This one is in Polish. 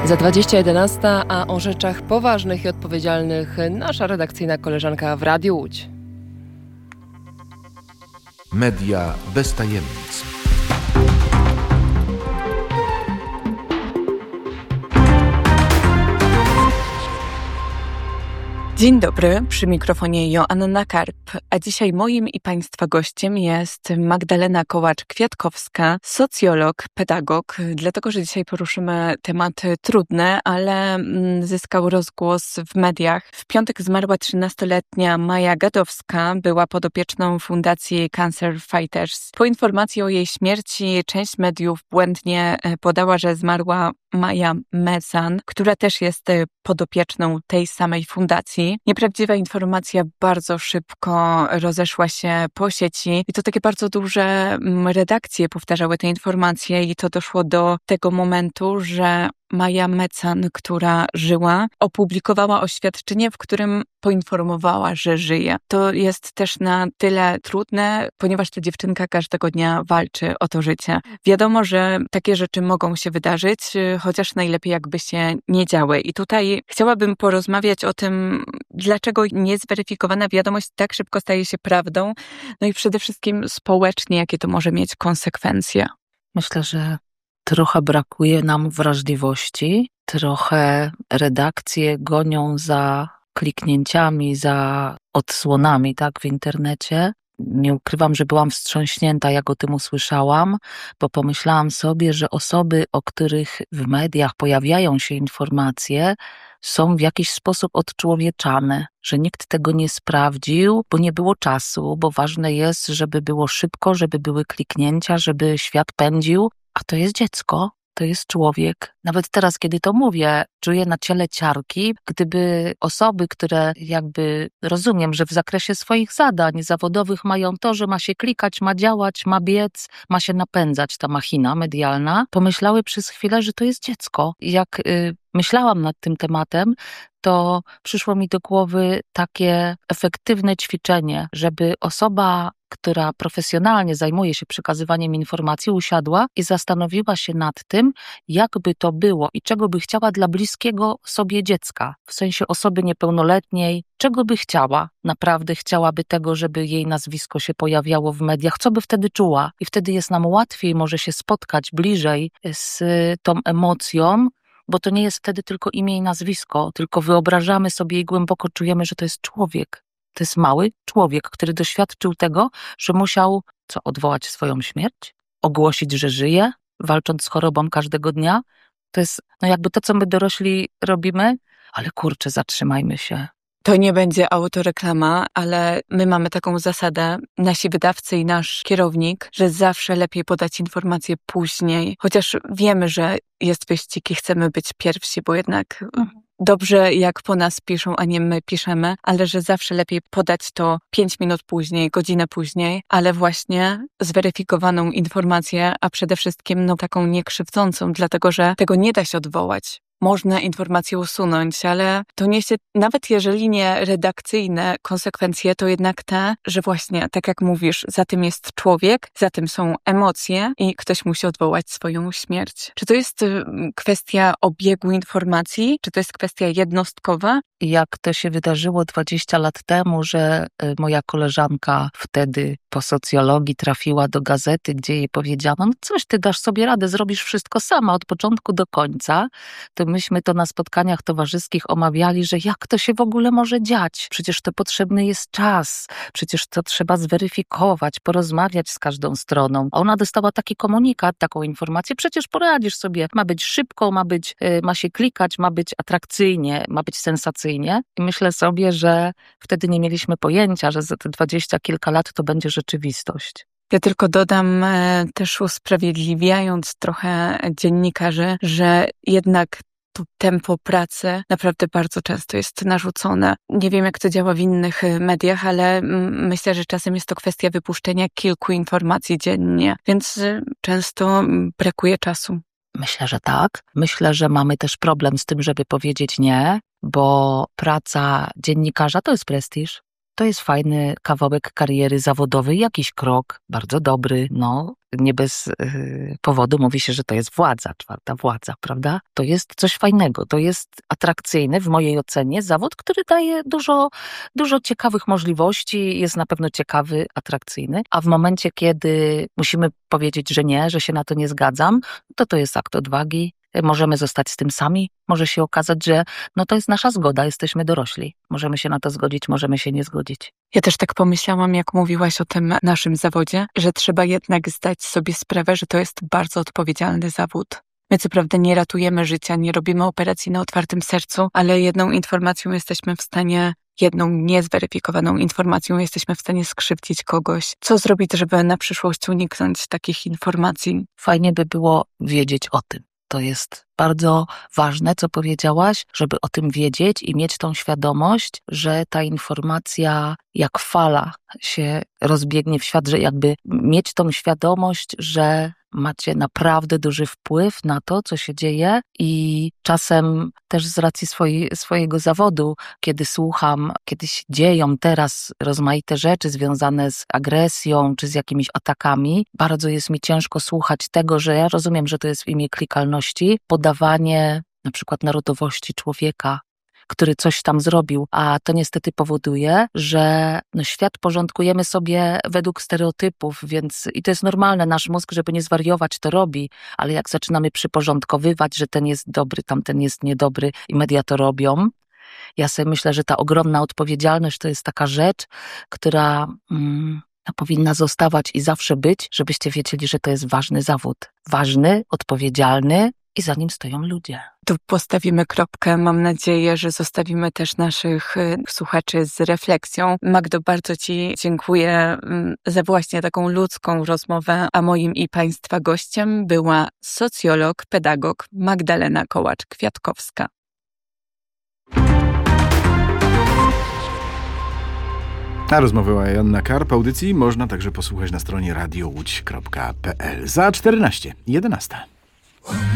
Za 20:11, a o rzeczach poważnych i odpowiedzialnych nasza redakcyjna koleżanka w Radiu Łódź. Media bez tajemnic. Dzień dobry, przy mikrofonie Joanna Karp, a dzisiaj moim i Państwa gościem jest Magdalena Kołacz-Kwiatkowska, socjolog, pedagog, dlatego, że dzisiaj poruszymy tematy trudne, ale zyskał rozgłos w mediach. W piątek zmarła 13-letnia Maja Gadowska, była podopieczną Fundacji Cancer Fighters. Po informacji o jej śmierci część mediów błędnie podała, że zmarła Maja Mezzan, która też jest podopieczną tej samej fundacji. Nieprawdziwa informacja bardzo szybko rozeszła się po sieci i to takie bardzo duże redakcje powtarzały te informacje i to doszło do tego momentu, że Maja Mezzan, która żyła, opublikowała oświadczenie, w którym poinformowała, że żyje. To jest też na tyle trudne, ponieważ ta dziewczynka każdego dnia walczy o to życie. Wiadomo, że takie rzeczy mogą się wydarzyć, chociaż najlepiej jakby się nie działy. I tutaj chciałabym porozmawiać o tym, dlaczego niezweryfikowana wiadomość tak szybko staje się prawdą, no i przede wszystkim społecznie, jakie to może mieć konsekwencje. Myślę, że trochę brakuje nam wrażliwości, trochę redakcje gonią za kliknięciami, za odsłonami, tak, w internecie. Nie ukrywam, że byłam wstrząśnięta, jak o tym usłyszałam, bo pomyślałam sobie, że osoby, o których w mediach pojawiają się informacje, są w jakiś sposób odczłowieczane, że nikt tego nie sprawdził, bo nie było czasu, bo ważne jest, żeby było szybko, żeby były kliknięcia, żeby świat pędził, a to jest dziecko. To jest człowiek. Nawet teraz, kiedy to mówię, czuję na ciele ciarki, gdyby osoby, które jakby rozumiem, że w zakresie swoich zadań zawodowych mają to, że ma się klikać, ma działać, ma biec, ma się napędzać ta machina medialna, pomyślały przez chwilę, że to jest dziecko. I jak myślałam nad tym tematem, to przyszło mi do głowy takie efektywne ćwiczenie, żeby osoba, która profesjonalnie zajmuje się przekazywaniem informacji, usiadła i zastanowiła się nad tym, jakby to było i czego by chciała dla bliskiego sobie dziecka, w sensie osoby niepełnoletniej, czego by chciała. Naprawdę chciałaby tego, żeby jej nazwisko się pojawiało w mediach, co by wtedy czuła. I wtedy jest nam łatwiej może się spotkać bliżej z tą emocją, bo to nie jest wtedy tylko imię i nazwisko, tylko wyobrażamy sobie i głęboko czujemy, że to jest człowiek. To jest mały człowiek, który doświadczył tego, że musiał odwołać swoją śmierć, ogłosić, że żyje, walcząc z chorobą każdego dnia. To jest jakby to, co my dorośli robimy, ale kurczę, zatrzymajmy się. To nie będzie autoreklama, ale my mamy taką zasadę, nasi wydawcy i nasz kierownik, że zawsze lepiej podać informacje później. Chociaż wiemy, że jest wyścig i chcemy być pierwsi, bo jednak dobrze jak po nas piszą, a nie my piszemy, ale że zawsze lepiej podać to 5 minut później, godzinę później, ale właśnie zweryfikowaną informację, a przede wszystkim taką niekrzywdzącą, dlatego że tego nie da się odwołać. Można informacje usunąć, ale to niesie, nawet jeżeli nie redakcyjne konsekwencje, to jednak te, że właśnie, tak jak mówisz, za tym jest człowiek, za tym są emocje i ktoś musi odwołać swoją śmierć. Czy to jest kwestia obiegu informacji, czy to jest kwestia jednostkowa? Jak to się wydarzyło 20 lat temu, że moja koleżanka wtedy po socjologii trafiła do gazety, gdzie jej powiedziano, coś ty dasz sobie radę, zrobisz wszystko sama od początku do końca, to myśmy to na spotkaniach towarzyskich omawiali, że jak to się w ogóle może dziać? Przecież to potrzebny jest czas, przecież to trzeba zweryfikować, porozmawiać z każdą stroną. A ona dostała taki komunikat, taką informację, przecież poradzisz sobie, ma być szybko, ma się klikać, ma być atrakcyjnie, ma być sensacyjnie. I myślę sobie, że wtedy nie mieliśmy pojęcia, że za te 20 kilka lat to będzie rzeczywistość. Ja tylko dodam, też usprawiedliwiając trochę dziennikarzy, że jednak to tempo pracy naprawdę bardzo często jest narzucone. Nie wiem, jak to działa w innych mediach, ale myślę, że czasem jest to kwestia wypuszczenia kilku informacji dziennie, więc często brakuje czasu. Myślę, że tak. Myślę, że mamy też problem z tym, żeby powiedzieć nie, bo praca dziennikarza to jest prestiż. To jest fajny kawałek kariery zawodowej, jakiś krok, bardzo dobry, nie bez powodu mówi się, że to jest władza, 4. władza, prawda? To jest coś fajnego, to jest atrakcyjny w mojej ocenie zawód, który daje dużo ciekawych możliwości, jest na pewno ciekawy, atrakcyjny, a w momencie, kiedy musimy powiedzieć, że nie, że się na to nie zgadzam, to jest akt odwagi. Możemy zostać z tym sami, może się okazać, że to jest nasza zgoda, jesteśmy dorośli. Możemy się na to zgodzić, możemy się nie zgodzić. Ja też tak pomyślałam, jak mówiłaś o tym naszym zawodzie, że trzeba jednak zdać sobie sprawę, że to jest bardzo odpowiedzialny zawód. My co prawda nie ratujemy życia, nie robimy operacji na otwartym sercu, ale jedną niezweryfikowaną informacją jesteśmy w stanie skrzywdzić kogoś. Co zrobić, żeby na przyszłość uniknąć takich informacji? Fajnie by było wiedzieć o tym. To jest bardzo ważne, co powiedziałaś, żeby o tym wiedzieć i mieć tą świadomość, że ta informacja jak fala się rozbiegnie w świat, że jakby mieć tą świadomość, że macie naprawdę duży wpływ na to, co się dzieje i czasem też z racji swojego zawodu, kiedy słucham, kiedy się dzieją teraz rozmaite rzeczy związane z agresją czy z jakimiś atakami, bardzo jest mi ciężko słuchać tego, że ja rozumiem, że to jest w imię klikalności, podawanie na przykład narodowości człowieka, który coś tam zrobił, a to niestety powoduje, że świat porządkujemy sobie według stereotypów, więc i to jest normalne, nasz mózg, żeby nie zwariować, to robi, ale jak zaczynamy przyporządkowywać, że ten jest dobry, tamten jest niedobry i media to robią, ja sobie myślę, że ta ogromna odpowiedzialność to jest taka rzecz, która powinna zostawać i zawsze być, żebyście wiedzieli, że to jest ważny zawód. Ważny, odpowiedzialny i za nim stoją ludzie. Tu postawimy kropkę. Mam nadzieję, że zostawimy też naszych słuchaczy z refleksją. Magdo, bardzo Ci dziękuję za właśnie taką ludzką rozmowę, a moim i Państwa gościem była socjolog, pedagog Magdalena Kołacz-Kwiatkowska. A rozmowę Joanna Karp audycji można także posłuchać na stronie radiołódź.pl. Za 14:11.